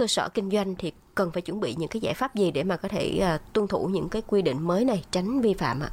cơ sở kinh doanh thì cần phải chuẩn bị những cái giải pháp gì để mà có thể tuân thủ những cái quy định mới này, tránh vi phạm ạ?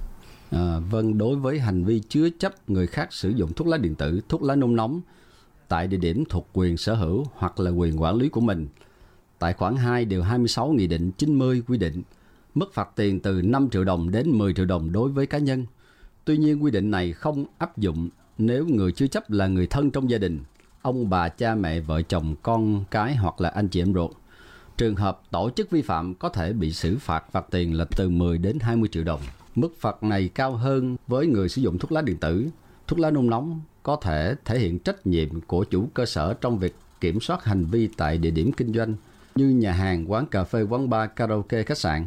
Vâng, đối với hành vi chứa chấp người khác sử dụng thuốc lá điện tử, thuốc lá nung nóng tại địa điểm thuộc quyền sở hữu hoặc là quyền quản lý của mình, tại khoản 2 điều 26 Nghị định 90 quy định mức phạt tiền từ 5 triệu đồng đến 10 triệu đồng đối với cá nhân. Tuy nhiên, quy định này không áp dụng nếu người chứa chấp là người thân trong gia đình, ông bà, cha mẹ, vợ chồng, con cái hoặc là anh chị em ruột. Trường hợp tổ chức vi phạm có thể bị xử phạt tiền là từ 10 đến 20 triệu đồng. Mức phạt này cao hơn với người sử dụng thuốc lá điện tử, thuốc lá nung nóng, có thể thể hiện trách nhiệm của chủ cơ sở trong việc kiểm soát hành vi tại địa điểm kinh doanh như nhà hàng, quán cà phê, quán bar, karaoke, khách sạn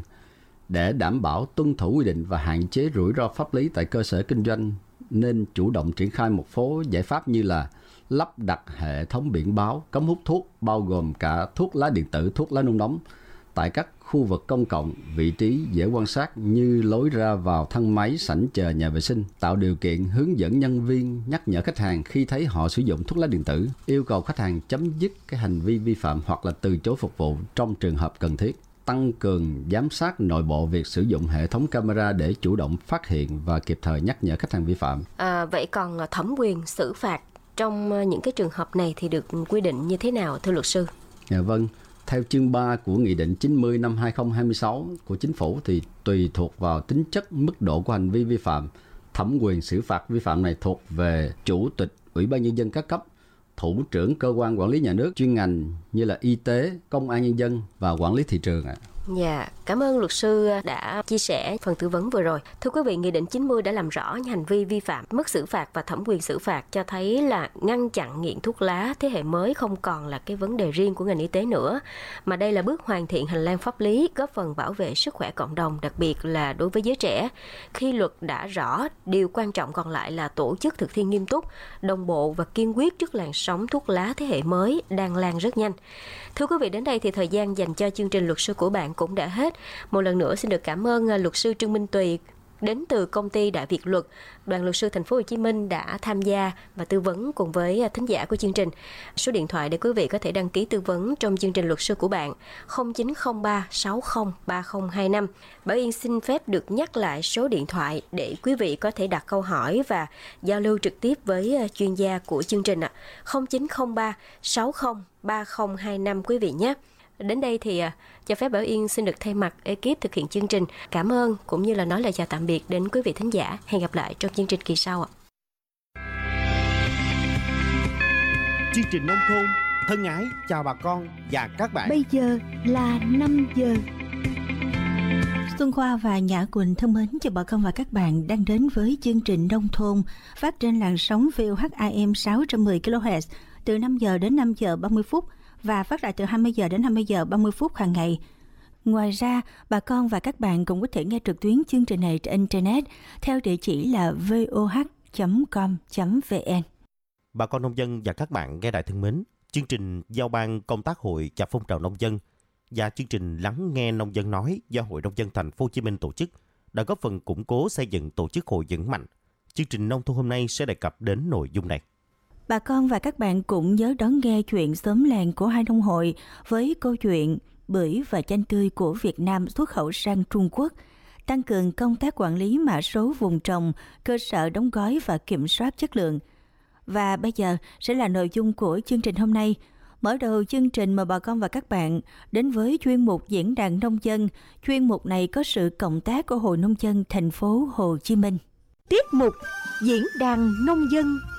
để đảm bảo tuân thủ quy định và hạn chế rủi ro pháp lý tại cơ sở kinh doanh, nên chủ động triển khai một số giải pháp như là lắp đặt hệ thống biển báo cấm hút thuốc, bao gồm cả thuốc lá điện tử, thuốc lá nung nóng tại các khu vực công cộng, vị trí dễ quan sát như lối ra vào thang máy, sảnh chờ, nhà vệ sinh, tạo điều kiện hướng dẫn nhân viên nhắc nhở khách hàng khi thấy họ sử dụng thuốc lá điện tử, yêu cầu khách hàng chấm dứt cái hành vi vi phạm hoặc là từ chối phục vụ trong trường hợp cần thiết, tăng cường giám sát nội bộ việc sử dụng hệ thống camera để chủ động phát hiện và kịp thời nhắc nhở khách hàng vi phạm. Vậy còn thẩm quyền xử phạt trong những cái trường hợp này thì được quy định như thế nào thưa luật sư? Vâng. Theo chương 3 của Nghị định 90 năm 2026 của Chính phủ thì tùy thuộc vào tính chất, mức độ của hành vi vi phạm, thẩm quyền xử phạt vi phạm này thuộc về Chủ tịch Ủy ban Nhân dân các cấp, thủ trưởng cơ quan quản lý nhà nước chuyên ngành như là y tế, công an nhân dân và quản lý thị trường ạ. Dạ, cảm ơn luật sư đã chia sẻ phần tư vấn vừa rồi. Thưa quý vị, Nghị định 90 đã làm rõ những hành vi vi phạm, mức xử phạt và thẩm quyền xử phạt cho thấy là ngăn chặn nghiện thuốc lá thế hệ mới không còn là cái vấn đề riêng của ngành y tế nữa, mà đây là bước hoàn thiện hành lang pháp lý, góp phần bảo vệ sức khỏe cộng đồng, đặc biệt là đối với giới trẻ. Khi luật đã rõ, điều quan trọng còn lại là tổ chức thực thi nghiêm túc, đồng bộ và kiên quyết trước làn sóng thuốc lá thế hệ mới đang lan rất nhanh. Thưa quý vị, đến đây thì thời gian dành cho chương trình luật sư của bạn cũng đã hết. Một lần nữa xin được cảm ơn luật sư Trương Minh Tùy đến từ công ty Đại Việt Luật, Đoàn luật sư Thành phố Hồ Chí Minh đã tham gia và tư vấn cùng với thính giả của chương trình. Số điện thoại để quý vị có thể đăng ký tư vấn trong chương trình luật sư của bạn 0903 60 3025. Bảo Yên xin phép được nhắc lại số điện thoại để quý vị có thể đặt câu hỏi và giao lưu trực tiếp với chuyên gia của chương trình ạ. 0903 60 3025 quý vị nhé. Đến đây thì cho phép Bảo Yên xin được thay mặt ekip thực hiện chương trình cảm ơn cũng như là nói lời chào tạm biệt đến quý vị thính giả. Hẹn gặp lại trong chương trình kỳ sau ạ. Chương trình nông thôn thân ái chào bà con và các bạn. Bây giờ là 5 giờ. Xuân Khoa và Nhã Quỳnh thân mến chào bà con và các bạn đang đến với chương trình nông thôn phát trên làn sóng VOHAM 610 kHz từ 5 giờ đến 5 giờ 30 phút và phát lại từ 20 giờ đến 20 giờ 30 phút hàng ngày. Ngoài ra, bà con và các bạn cũng có thể nghe trực tuyến chương trình này trên Internet theo địa chỉ là voh.com.vn. Bà con nông dân và các bạn nghe đài thân mến, chương trình giao ban công tác hội và phong trào nông dân và chương trình lắng nghe nông dân nói do Hội Nông dân Thành phố Hồ Chí Minh tổ chức đã góp phần củng cố xây dựng tổ chức hội vững mạnh. Chương trình nông thôn hôm nay sẽ đề cập đến nội dung này. Bà con và các bạn cũng nhớ đón nghe chuyện xóm làng của hai nông hội với câu chuyện bưởi và chanh tươi của Việt Nam xuất khẩu sang Trung Quốc, tăng cường công tác quản lý mã số vùng trồng, cơ sở đóng gói và kiểm soát chất lượng. Và bây giờ sẽ là nội dung của chương trình hôm nay. Mở đầu chương trình mời bà con và các bạn đến với chuyên mục Diễn đàn Nông dân. Chuyên mục này có sự cộng tác của Hội Nông dân Thành phố Hồ Chí Minh. Tiết mục Diễn đàn Nông dân.